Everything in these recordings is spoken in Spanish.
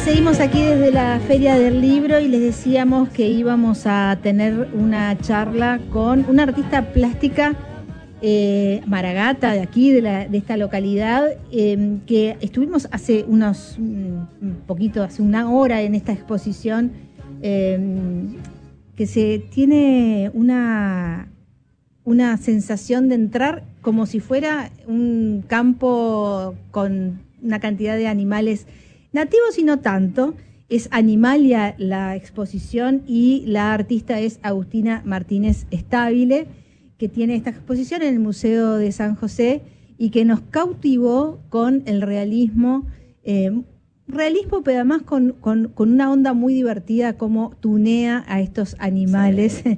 seguimos aquí desde la Feria del Libro y les decíamos que íbamos a tener una charla con una artista plástica, Maragata, de aquí, de esta localidad, que estuvimos hace hace una hora en esta exposición, que se tiene una sensación de entrar como si fuera un campo con una cantidad de animales nativos y no tanto. Es Animalia la exposición y la artista es Agustina Martínez Stabile, que tiene esta exposición en el Museo de San José y que nos cautivó con el realismo, pero además con una onda muy divertida, como tunea a estos animales, sí.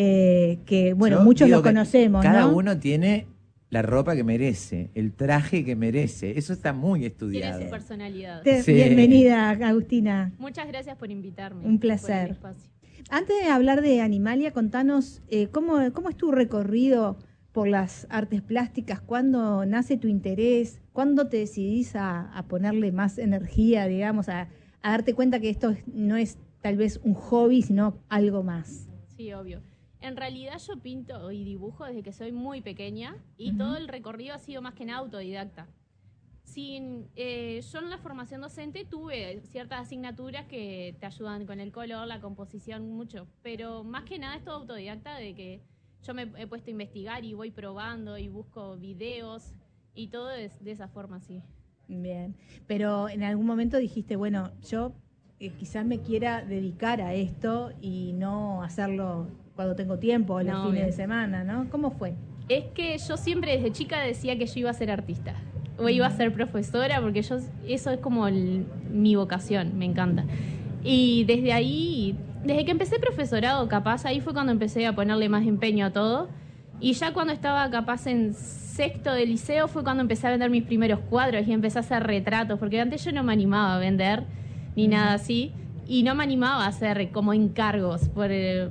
Que bueno, muchos lo conocemos, cada ¿no? uno tiene la ropa que merece, el traje que merece. Eso está muy estudiado. Tiene su personalidad. Sí. Bienvenida, Agustina. Muchas gracias por invitarme. Un placer. Antes de hablar de Animalia, contanos ¿cómo es tu recorrido por las artes plásticas? ¿Cuándo nace tu interés? ¿Cuándo te decidís a ponerle más energía, digamos, a darte cuenta que esto no es tal vez un hobby, sino algo más? Sí, obvio. En realidad yo pinto y dibujo desde que soy muy pequeña y todo el recorrido ha sido más que nada autodidacta. Yo en la formación docente tuve ciertas asignaturas que te ayudan con el color, la composición, mucho, pero más que nada es todo autodidacta, de que yo me he puesto a investigar y voy probando y busco videos y todo de esa forma, sí. Bien, pero en algún momento dijiste, bueno, yo quizás me quiera dedicar a esto y no hacerlo cuando tengo tiempo, los fines de semana, ¿no? ¿Cómo fue? Es que yo siempre desde chica decía que yo iba a ser artista o iba a ser profesora, porque eso es como mi vocación, me encanta. Y desde ahí, desde que empecé profesorado, capaz, ahí fue cuando empecé a ponerle más empeño a todo. Y ya cuando estaba capaz en sexto de liceo fue cuando empecé a vender mis primeros cuadros y empecé a hacer retratos, porque antes yo no me animaba a vender ni nada así, y no me animaba a hacer como encargos por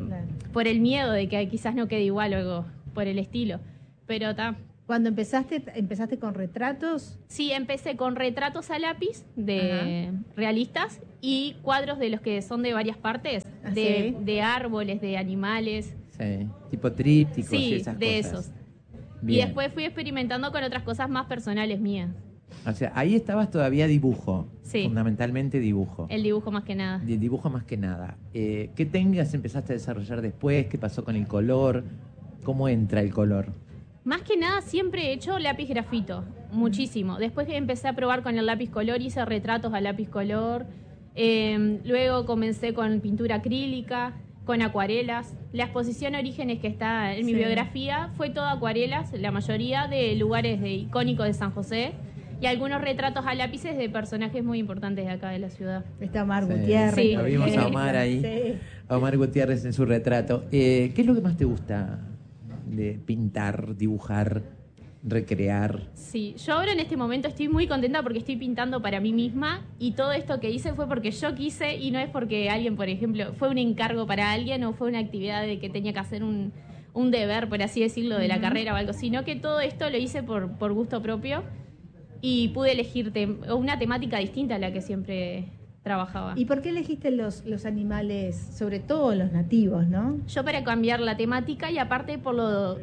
el miedo de que quizás no quede igual o algo por el estilo. Pero ¿Cuando empezaste con retratos? Sí, empecé con retratos a lápiz de realistas y cuadros de los que son de varias partes, de árboles, de animales. Sí, tipo trípticos y esas cosas. Sí, de esos. Bien. Y después fui experimentando con otras cosas más personales mías. O sea, ahí estabas todavía dibujo. Sí. Fundamentalmente dibujo. El dibujo más que nada. El dibujo más que nada. ¿Qué técnicas empezaste a desarrollar después? ¿Qué pasó con el color? ¿Cómo entra el color? Más que nada siempre he hecho lápiz grafito, muchísimo. Después empecé a probar con el lápiz color, hice retratos a lápiz color. Luego comencé con pintura acrílica, con acuarelas. La exposición Orígenes que está en mi biografía fue toda acuarelas, la mayoría de lugares icónicos de San José. Y algunos retratos a lápices de personajes muy importantes de acá de la ciudad. Está Omar Gutiérrez. Sí. Lo vimos a Omar ahí. Sí. A Omar Gutiérrez en su retrato. ¿Qué es lo que más te gusta de pintar, dibujar, recrear? Sí, yo ahora en este momento estoy muy contenta porque estoy pintando para mí misma y todo esto que hice fue porque yo quise y no es porque alguien, por ejemplo, fue un encargo para alguien o fue una actividad de que tenía que hacer un deber, por así decirlo, de la carrera o algo, sino que todo esto lo hice por gusto propio. Y pude elegir una temática distinta a la que siempre trabajaba. ¿Y por qué elegiste los animales, sobre todo los nativos, no? Yo para cambiar la temática y aparte por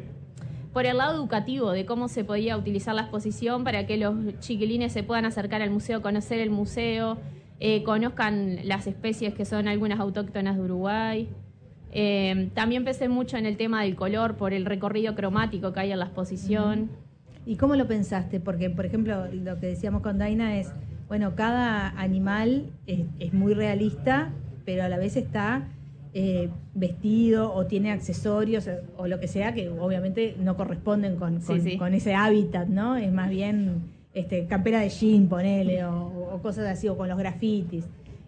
el lado educativo de cómo se podía utilizar la exposición para que los chiquilines se puedan acercar al museo, conocer el museo, conozcan las especies que son algunas autóctonas de Uruguay. También pensé mucho en el tema del color por el recorrido cromático que hay en la exposición. ¿Y cómo lo pensaste? Porque, por ejemplo, lo que decíamos con Daina es, bueno, cada animal es muy realista, pero a la vez está vestido o tiene accesorios o lo que sea que obviamente no corresponden con ese hábitat, ¿no? Es más bien campera de jean, ponele, o cosas así, o con los grafitis.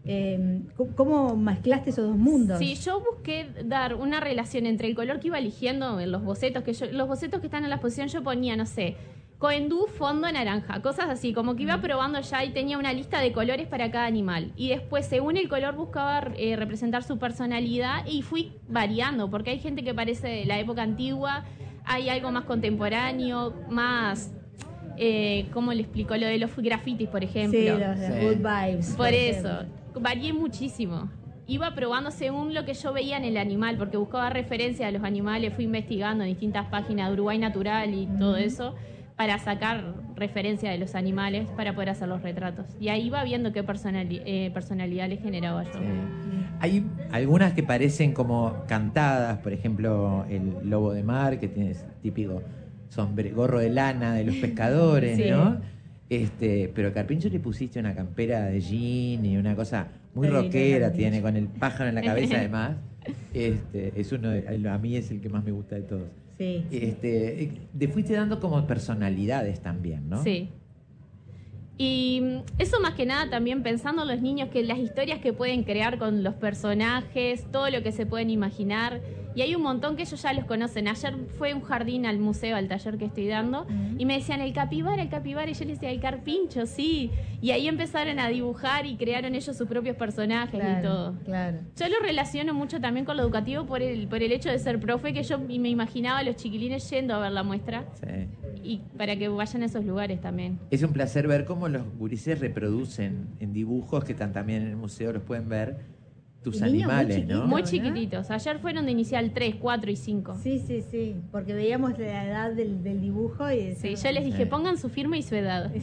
¿Cómo mezclaste esos dos mundos? Sí, yo busqué dar una relación entre el color que iba eligiendo en los bocetos, los bocetos que están en la exposición yo ponía, no sé, coendú, fondo naranja, cosas así, como que iba probando ya y tenía una lista de colores para cada animal. Y después, según el color, buscaba representar su personalidad y fui variando, porque hay gente que parece de la época antigua, hay algo más contemporáneo, más... ¿cómo le explico? Lo de los grafitis, por ejemplo. Sí, los good vibes. Por eso. varié muchísimo. Iba probando según lo que yo veía en el animal, porque buscaba referencias a los animales, fui investigando en distintas páginas de Uruguay Natural y todo eso, para sacar referencia de los animales para poder hacer los retratos. Y ahí iba viendo qué personalidad le generaba yo. Sí. Hay algunas que parecen como cantadas, por ejemplo, el lobo de mar, que tiene ese típico gorro de lana de los pescadores, Sí. ¿no? Pero a Carpincho le pusiste una campera de jean y una cosa muy rockera, tiene con el pájaro en la cabeza además. Es a mí es el que más me gusta de todos. Sí. Te fuiste dando como personalidades también, ¿no? Sí. Y eso más que nada también pensando en los niños, que las historias que pueden crear con los personajes, todo lo que se pueden imaginar. Y hay un montón que ellos ya los conocen. Ayer fue un jardín al museo, al taller que estoy dando, y me decían el capibara, y yo les decía el carpincho, sí. Y ahí empezaron a dibujar y crearon ellos sus propios personajes y todo. Claro. Yo lo relaciono mucho también con lo educativo por el hecho de ser profe, que yo me imaginaba a los chiquilines yendo a ver la muestra. Sí. Y para que vayan a esos lugares también. Es un placer ver cómo los gurises reproducen en dibujos que están también en el museo, los pueden ver, tus Y niños muy animales, ¿no? chiquitos. Muy ¿no? chiquititos. Ayer fueron de inicial 3, 4 y 5. Sí, porque veíamos la edad del dibujo y Sí, yo les dije, pongan su firma y su edad.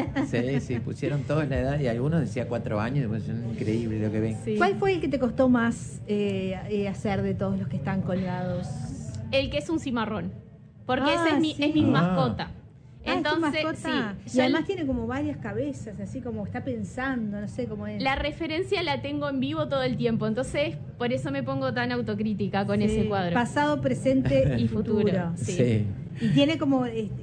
Sí, pusieron todos la edad y algunos decía 4 años, y pues es increíble lo que ven. Sí. ¿Cuál fue el que te costó más hacer de todos los que están colgados? El que es un cimarrón. Porque Ah, ese sí. es mi Ah. mascota. Entonces, ¿es tu mascota? sí. Y yo además tiene como varias cabezas, así como está pensando, no sé cómo es. la referencia la tengo en vivo todo el tiempo. Entonces, por eso me pongo tan autocrítica con Sí, ese cuadro. pasado, presente y futuro. Sí. Y tiene como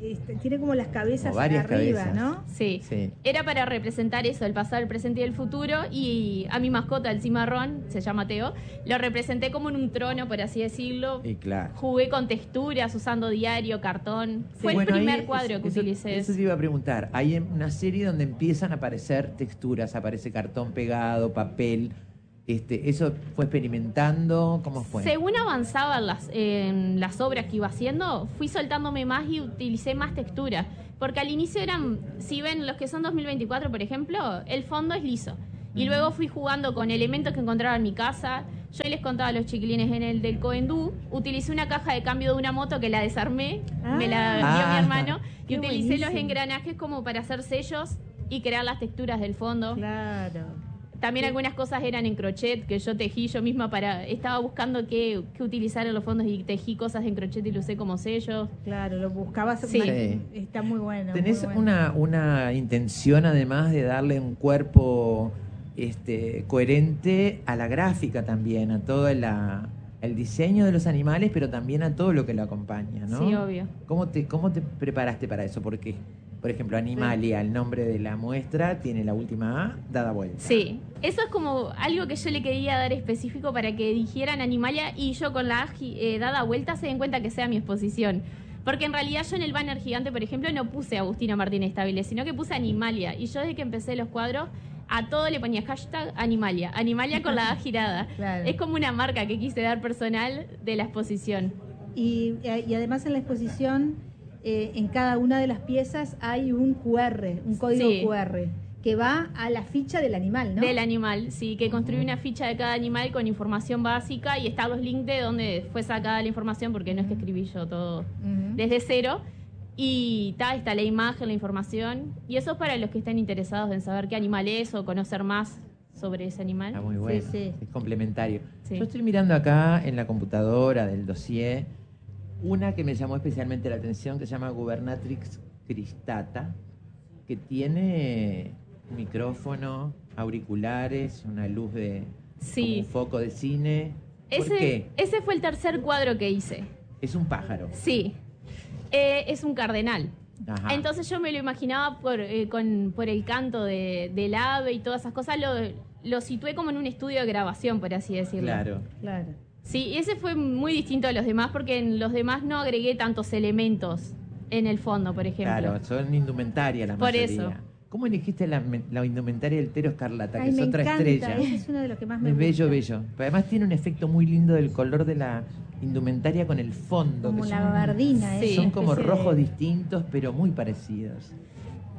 las cabezas Como varias arriba, cabezas. ¿no? Sí. Sí. Era para representar eso, el pasado, el presente y el futuro. Y a mi mascota, el cimarrón, se llama Teo, lo representé como en un trono, por así decirlo. Y claro. Jugué con texturas, usando diario, cartón. Fue Bueno, el primer ahí cuadro que utilicé. Eso te iba a preguntar. Hay una serie donde empiezan a aparecer texturas, aparece cartón pegado, papel. ¿Eso fue experimentando? ¿Cómo fue? Según avanzaba en las obras que iba haciendo, fui soltándome más y utilicé más texturas. Porque al inicio eran, si ven los que son 2024, por ejemplo, el fondo es liso. Y luego fui jugando con elementos que encontraba en mi casa. Yo les contaba a los chiquilines en el del Coendú, utilicé una caja de cambio de una moto que la desarmé, me la dio mi hermano, y qué utilicé buenísimo. los engranajes como para hacer sellos y crear las texturas del fondo. Claro. También algunas cosas eran en crochet que yo tejí yo misma estaba buscando qué utilizar en los fondos y tejí cosas en crochet y lo usé como sellos. Claro, lo buscabas. Sí. Está muy bueno. ¿Tenés muy bueno. una intención además de darle un cuerpo coherente a la gráfica también, a todo el diseño de los animales, pero también a todo lo que lo acompaña, ¿no? Sí, obvio. ¿Cómo te preparaste para eso? Porque, por ejemplo, Animalia, el nombre de la muestra, tiene la última A dada vuelta. Sí, eso es como algo que yo le quería dar específico para que dijeran Animalia y yo con la A dada vuelta se den cuenta que sea mi exposición. Porque en realidad yo en el banner gigante, por ejemplo, no puse Agustina Martínez Tabiles, sino que puse Animalia. Y yo desde que empecé los cuadros, a todo le ponía hashtag Animalia. Animalia con la A girada. Claro. Es como una marca que quise dar personal de la exposición. Y además en la exposición, en cada una de las piezas hay un QR, un código Sí. QR, que va a la ficha del animal, ¿no? Del animal, sí, que construí una ficha de cada animal con información básica y están los links de donde fue sacada la información, porque no es que escribí yo todo Ujú. desde cero. Y está la imagen, la información. Y eso es para los que estén interesados en saber qué animal es o conocer más sobre ese animal. Está muy bueno, Sí. es complementario. Sí. Yo estoy mirando acá en la computadora del dossier una que me llamó especialmente la atención, que se llama Gubernatrix cristata, que tiene un micrófono, auriculares, una luz de Sí. como un foco de cine. ¿Por qué? Ese fue el tercer cuadro que hice. Es un pájaro. Sí. Es un cardenal. Ajá. Entonces yo me lo imaginaba por el canto del ave y todas esas cosas. Lo situé como en un estudio de grabación, por así decirlo. Claro. Claro. Sí, y ese fue muy distinto a los demás porque en los demás no agregué tantos elementos en el fondo, por ejemplo. Claro, son indumentaria la Por mayoría. eso. ¿Cómo elegiste la indumentaria del Tero Escarlata, Ay, que es me otra encanta. estrella? Ese es uno de los que más me Es gusta. bello, bello. Pero además tiene un efecto muy lindo del color de la indumentaria con el fondo. Como que la son, gabardina. Sí. son como especie de- rojos distintos, pero muy parecidos.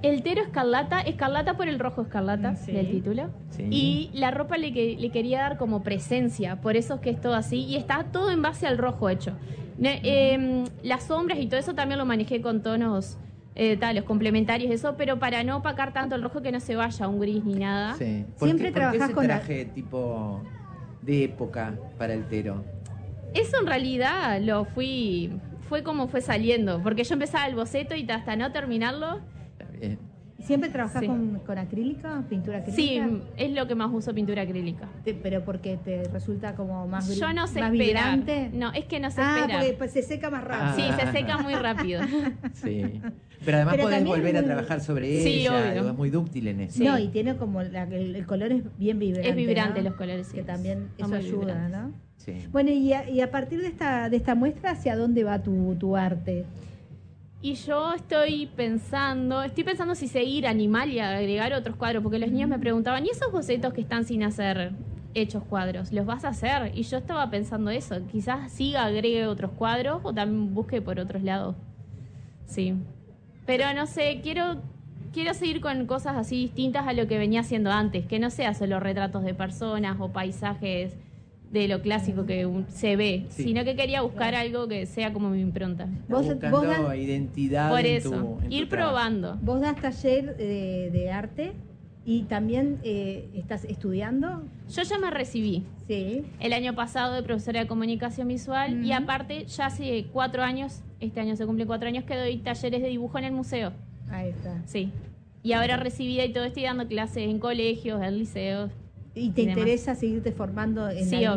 El tero escarlata por el rojo escarlata Sí. del título. Sí. Y la ropa le quería dar como presencia, por eso es que es todo así. Y está todo en base al rojo hecho. Las sombras y todo eso también lo manejé con tonos los complementarios, eso, pero para no opacar tanto el rojo que no se vaya a un gris ni nada. Sí. Siempre ¿Por qué trabajás ese con la- traje tipo de época para el tero? Eso en realidad fue como fue saliendo, porque yo empezaba el boceto y hasta no terminarlo. Está bien. ¿Siempre trabajás Sí. con acrílica, pintura Sí, acrílica? es lo que más uso, pintura acrílica. Pero porque te resulta como más Yo no sé más esperar. vibrante. No, es que no sé Ah, esperar. porque pues, se seca más rápido. Sí, Ah. se seca muy rápido. Sí. Pero además Pero podés también volver a muy- trabajar sobre Sí, ella. obvio. Digo, es muy dúctil en eso. Sí. No, y tiene como el color es bien vibrante. Es vibrante ¿no? los colores, sí. Que también Son eso muy ayuda, vibrantes. ¿no? Sí. Bueno, y a partir de esta muestra, ¿hacia dónde va tu arte? Y yo estoy pensando si seguir animal y agregar otros cuadros, porque los niños me preguntaban, ¿y esos bocetos que están sin hacer hechos cuadros, los vas a hacer? Y yo estaba pensando eso, quizás siga, agregue otros cuadros o también busque por otros lados. Sí. Pero no sé, quiero seguir con cosas así distintas a lo que venía haciendo antes, que no sea solo retratos de personas o paisajes de lo clásico que se ve, Sí. sino que quería buscar algo que sea como mi impronta. Estás Vos buscando das- identidad Por en eso, tu ir trabajo. probando. Vos das taller de arte y también estás estudiando. Yo ya me recibí Sí. el año pasado de profesora de comunicación visual y Ujú. aparte ya hace 4 años, este año se cumplen 4 años que doy talleres de dibujo en el museo. Ahí está. Sí. Y ahora recibida y todo estoy dando clases en colegios, en liceos. ¿Y te Y demás. interesa seguirte formando en Sí,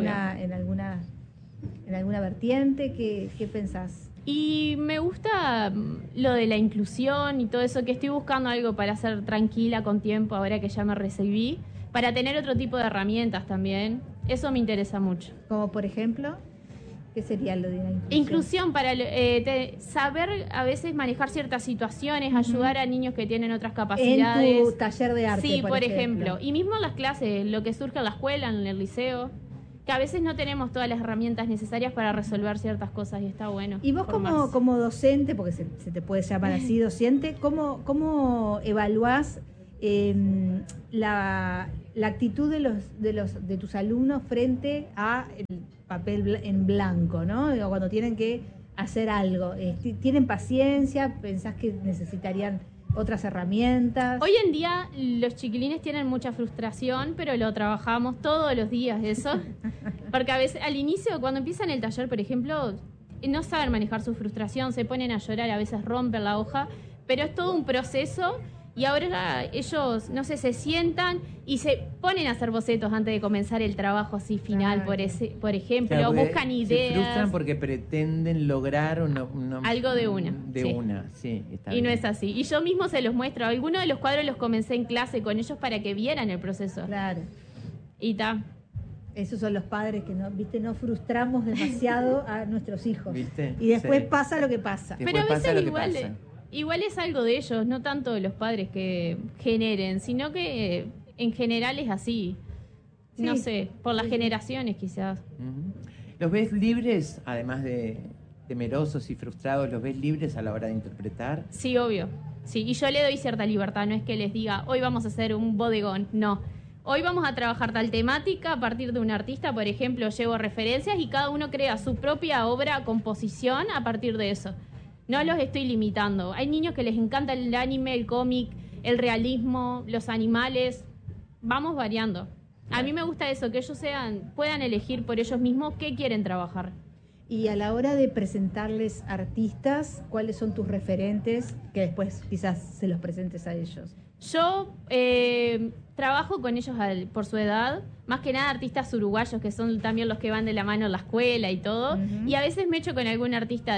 en alguna vertiente? ¿Qué pensás? Y me gusta lo de la inclusión y todo eso, que estoy buscando algo para ser tranquila con tiempo ahora que ya me recibí, para tener otro tipo de herramientas también. Eso me interesa mucho. Como por ejemplo, ¿qué sería lo de la inclusión? Inclusión para saber a veces manejar ciertas situaciones, ayudar a niños que tienen otras En capacidades. tu taller de arte, Sí, por ejemplo. Y mismo en las clases, lo que surge en la escuela, en el liceo, que a veces no tenemos todas las herramientas necesarias para resolver ciertas cosas y está bueno. Y vos formarse. como docente, porque se te puede llamar así docente, ¿cómo evaluás la actitud de tus alumnos frente a el papel en blanco, ¿no? Digo, cuando tienen que hacer algo, ¿tienen paciencia? ¿Pensás que necesitarían otras herramientas? Hoy en día los chiquilines tienen mucha frustración, pero lo trabajamos todos los días eso. Porque a veces al inicio, cuando empiezan el taller, por ejemplo, no saben manejar su frustración, se ponen a llorar, a veces rompen la hoja, pero es todo un proceso y ahora ellos, no sé, se sientan y se ponen a hacer bocetos antes de comenzar el trabajo así final, por ejemplo, Claro, porque buscan Se ideas. frustran porque pretenden lograr Algo de una, De sí. una, sí. Está Y no bien. es así. Y yo mismo se los muestro. Algunos de los cuadros los comencé en clase con ellos para que vieran el proceso. Claro. Y ta. Esos son los padres que no frustramos demasiado a nuestros hijos. ¿Viste? Y después Sí. pasa lo que pasa. Después Pero a pasa veces lo que igual, pasa. igual es algo de ellos, no tanto de los padres que generen, sino que en general es así. No Sí. sé, por las Sí. generaciones quizás. Ujú. ¿Los ves libres, además de temerosos y frustrados, los ves libres a la hora de interpretar? Sí, obvio. Sí, y yo le doy cierta libertad, no es que les diga, hoy vamos a hacer un bodegón, no. Hoy vamos a trabajar tal temática a partir de un artista, por ejemplo, llevo referencias y cada uno crea su propia obra, composición a partir de eso. No los estoy limitando. Hay niños que les encanta el anime, el cómic, el realismo, los animales. Vamos variando. A mí me gusta eso, que ellos puedan elegir por ellos mismos qué quieren trabajar. Y a la hora de presentarles artistas, ¿cuáles son tus referentes que después quizás se los presentes a ellos? Yo trabajo con ellos por su edad, más que nada artistas uruguayos, que son también los que van de la mano en la escuela y todo. Ujú. Y a veces me echo con algún artista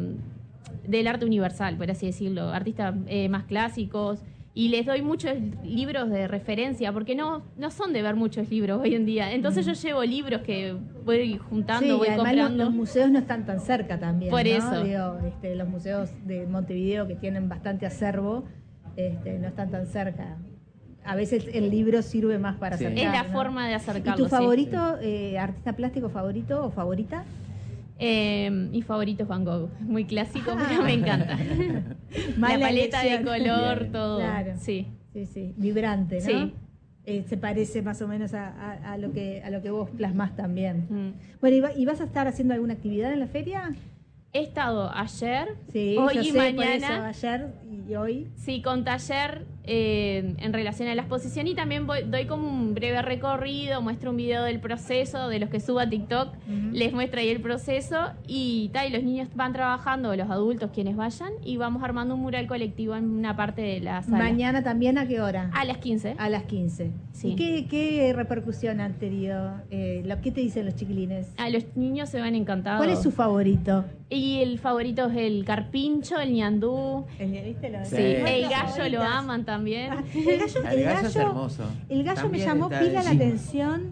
del arte universal, por así decirlo, artistas más clásicos. Y les doy muchos libros de referencia, porque no son de ver muchos libros hoy en día. Entonces yo llevo libros que voy juntando, Sí, voy y además comprando. los museos no están tan cerca también. Por ¿no? eso. Digo, los museos de Montevideo, que tienen bastante acervo, no están tan cerca. A veces el libro sirve más para Sí. acercar. Es la ¿no? forma de ¿Y acercarlo. tu sí. favorito, artista plástico favorito o favorita? Mi favorito es Van Gogh, muy clásico, pero me encanta. La paleta de color, Bien. todo. Claro. Sí. Sí, vibrante, ¿no? Sí. Se parece más o menos a lo que vos plasmás también. Mm. Bueno, ¿y vas a estar haciendo alguna actividad en la feria? He estado ayer, Sí, hoy yo y sé, por mañana. eso, ayer y hoy. Sí, con taller en relación a la exposición y también doy como un breve recorrido, muestro un video del proceso, de los que subo a TikTok, les muestro ahí el proceso y los niños van trabajando, los adultos quienes vayan, y vamos armando un mural colectivo en una parte de la sala. ¿Mañana también a qué hora? A las 15. A las 15. Sí. ¿Y qué repercusión han tenido? ¿Qué te dicen los chiquilines? A los niños se van encantados. ¿Cuál es su favorito? Y el favorito es el carpincho, el ñandú. ¿Viste? Sí, Sí. el gallo lo aman también. El gallo es hermoso. El gallo También me llamó está pila la encima. atención,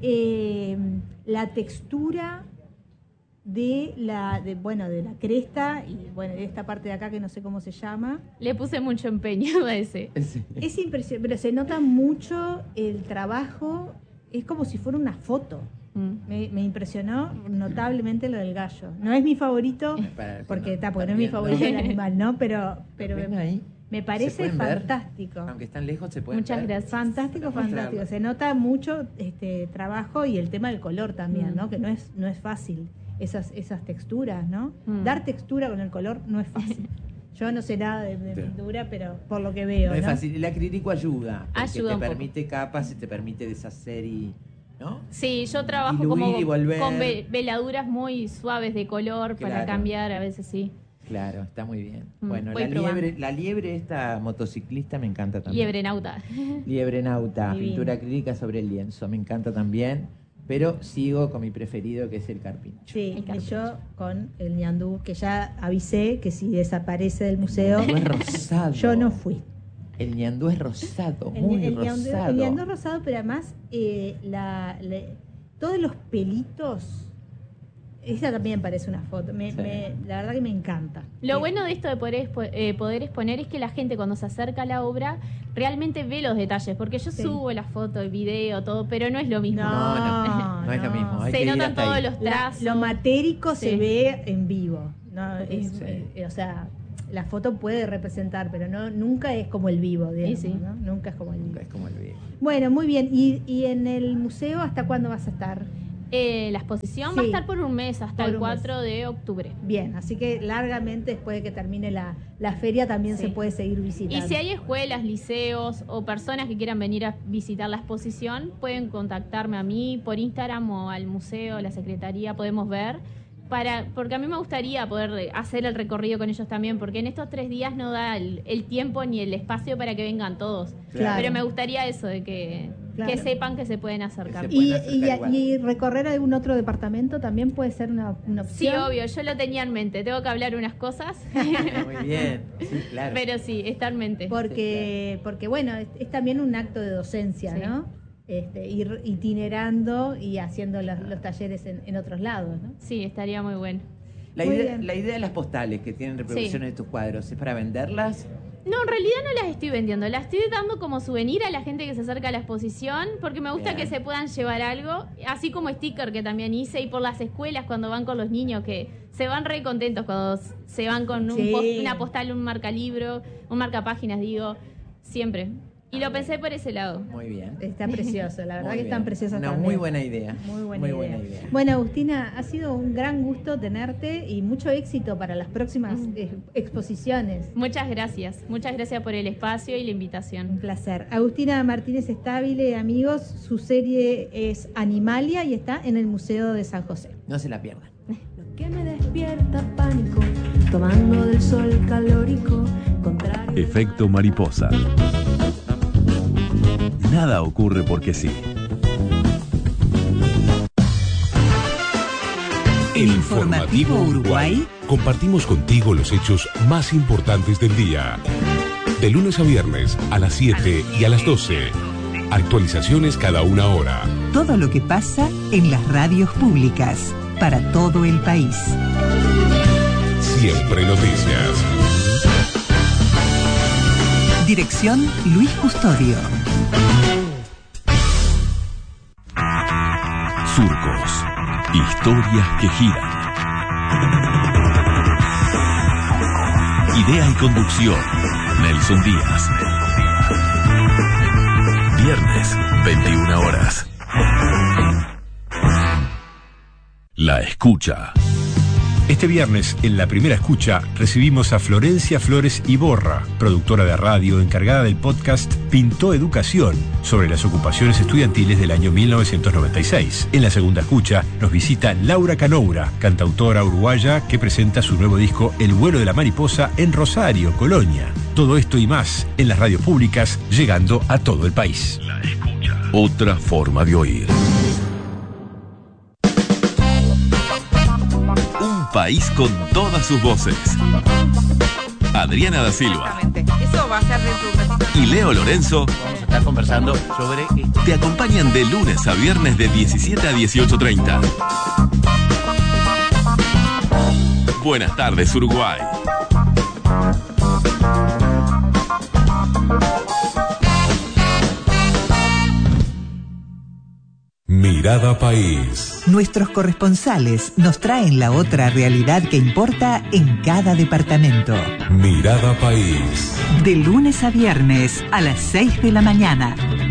la textura de la cresta y de esta parte de acá que no sé cómo se llama. Le puse mucho empeño a ese. Sí. Es impresionante, pero se nota mucho el trabajo, es como si fuera una foto. Me impresionó notablemente lo del gallo. No es mi favorito, Para el que porque no no es está mi viendo. favorito el animal, ¿no? Pero ¿Ven ahí? me ¿Se parece pueden ver? fantástico. Aunque están lejos, se pueden Muchas ver. gracias. Fantástico, Para fantástico. mostrarlo. Se nota mucho trabajo y el tema del color también, ¿no? Que no es fácil esas texturas, ¿no? Dar textura con el color no es fácil. Yo no sé nada de pintura, pero por lo que veo, No es fácil. El acrílico ayuda. Porque Ayuda te un poco. permite capas y te permite deshacer y... ¿no? Sí, yo trabajo Diluir como y volver. con veladuras muy suaves de color para Claro. cambiar, a veces sí. Claro, está muy bien. Mm, Bueno, voy probando. la liebre esta motociclista me encanta también. Liebrenauta. Liebre nauta, Divino. pintura acrílica sobre el lienzo, me encanta también. Pero sigo con mi preferido, que es el carpincho. Sí, El y carpincho. yo con el ñandú, que ya avisé que si desaparece del museo, Es rosado. yo no fui. El ñandú es rosado, muy el rosado. ñandú es rosado, pero además todos los pelitos, esa también parece una foto. Sí. La verdad que me encanta. Lo bueno de esto de poder exponer es que la gente cuando se acerca a la obra realmente ve los detalles, porque yo Sí. subo la foto, el video, todo, pero no es lo mismo. No es lo mismo. Hay Se que ir notan hasta todos ahí. los trazos. Lo matérico Sí. se ve en vivo. ¿No? Sí. O sea, la foto puede representar, pero nunca es como el vivo, digamos, Sí, sí. ¿no? Nunca es como el vivo. Es como el video. Bueno, muy bien. ¿Y en el museo hasta cuándo vas a estar? La exposición va a Sí. estar por un mes, hasta Por el un 4 de octubre. Bien, así que largamente después de que termine la feria también Sí. se puede seguir Y visitando. si hay escuelas, liceos o personas que quieran venir a visitar la exposición, pueden contactarme a mí por Instagram o al museo, a la secretaría, podemos ver. Porque a mí me gustaría poder hacer el recorrido con ellos también, porque en estos 3 días no da el tiempo ni el espacio para que vengan todos. Claro. Pero me gustaría eso, de que Claro. sepan que se pueden acercar. Que ¿Y, pueden acercar igual. y recorrer algún otro departamento también puede ser una Sí, opción? obvio, yo lo tenía en mente. Tengo que hablar unas cosas, Muy bien. Sí, claro. pero sí, está en mente. Porque bueno, es también un acto de docencia, Sí. ¿no? Ir itinerando y haciendo los talleres en otros lados, ¿no? Sí, estaría muy bueno. La Muy idea, bien. la idea de las postales que tienen reproducciones de tus cuadros, ¿es para venderlas? No, en realidad no las estoy vendiendo, las estoy dando como souvenir a la gente que se acerca a la exposición, porque me gusta Bien. que se puedan llevar algo, así como sticker que también hice, y por las escuelas cuando van con los niños, que se van re contentos cuando se van con Sí. una postal, un marcalibro, un marcapáginas, digo, siempre. Y lo pensé por ese lado. Muy bien. Está precioso, la verdad Muy que bien. están preciosas Una también. muy buena idea. Muy buena idea. idea. Bueno, Agustina, ha sido un gran gusto tenerte y mucho éxito para las próximas exposiciones. Muchas gracias por el espacio y la Un invitación. placer. Agustina Martínez Estabile, amigos, su serie es Animalia y está en el Museo de San José. No se la pierdan. Lo que me despierta pánico, tomando del sol calórico, contrario. Efecto mariposa. Nada ocurre porque sí. El Informativo Uruguay. Compartimos contigo los hechos más importantes del día. De lunes a viernes a las 7 y a las 12. Actualizaciones cada una hora. Todo lo que pasa en las radios públicas para todo el país. Siempre noticias. Dirección Luis Custodio. Surcos. Historias que giran. Idea y conducción, Nelson Díaz. Viernes, 21 horas. La escucha. Este viernes, en la primera escucha, recibimos a Florencia Flores Iborra, productora de radio encargada del podcast Pintó Educación, sobre las ocupaciones estudiantiles del año 1996. En la segunda escucha, nos visita Laura Canoura, cantautora uruguaya que presenta su nuevo disco El vuelo de la mariposa en Rosario, Colonia. Todo esto y más en las radios públicas, llegando a todo el país. La escucha. Otra forma de oír. País con todas sus voces. Adriana da Silva. Eso va a ser y Leo Lorenzo. Vamos a estar conversando sobre esto. Te acompañan de lunes a viernes de 17 a 18:30. Buenas tardes, Uruguay. Mirada País. Nuestros corresponsales nos traen la otra realidad que importa en cada departamento. Mirada País. De lunes a viernes a las 6 de la mañana.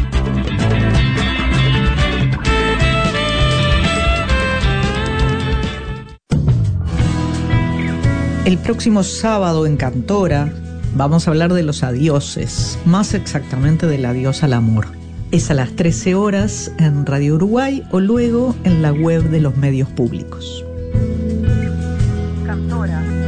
El próximo sábado en Cantora vamos a hablar de los adioses, más exactamente del adiós al amor. Es a las 13 horas en Radio Uruguay o luego en la web de los medios públicos. Cantora.